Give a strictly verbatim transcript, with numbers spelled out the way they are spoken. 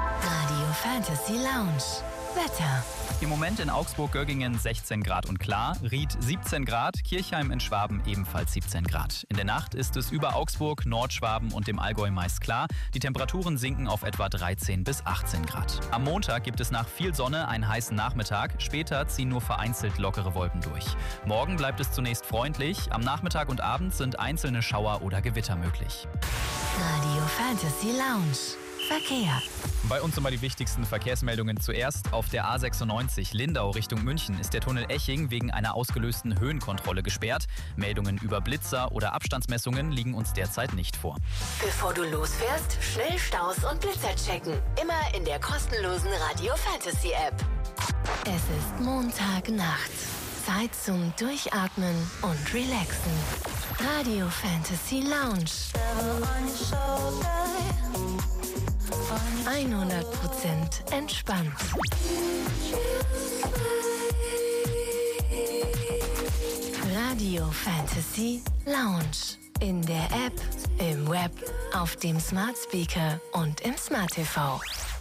Radio Fantasy Lounge. Wetter. Im Moment in Augsburg-Göggingen sechzehn Grad und klar, Ried siebzehn Grad, Kirchheim in Schwaben ebenfalls siebzehn Grad. In der Nacht ist es über Augsburg, Nordschwaben und dem Allgäu meist klar. Die Temperaturen sinken auf etwa dreizehn bis achtzehn Grad. Am Montag gibt es nach viel Sonne einen heißen Nachmittag. Später ziehen nur vereinzelt lockere Wolken durch. Morgen bleibt es zunächst freundlich. Am Nachmittag und Abend sind einzelne Schauer oder Gewitter möglich. Radio Fantasy Lounge. Verkehr. Bei uns nochmal die wichtigsten Verkehrsmeldungen zuerst. Auf der A sechsundneunzig Lindau Richtung München ist der Tunnel Eching wegen einer ausgelösten Höhenkontrolle gesperrt. Meldungen über Blitzer oder Abstandsmessungen liegen uns derzeit nicht vor. Bevor du losfährst, schnell Staus und Blitzer checken. Immer in der kostenlosen Radio Fantasy App. Es ist Montagnacht. Zeit zum Durchatmen und Relaxen. Radio Fantasy Lounge. hundert Prozent entspannt. Radio Fantasy Lounge. In der App, im Web, auf dem Smart Speaker und im Smart T V.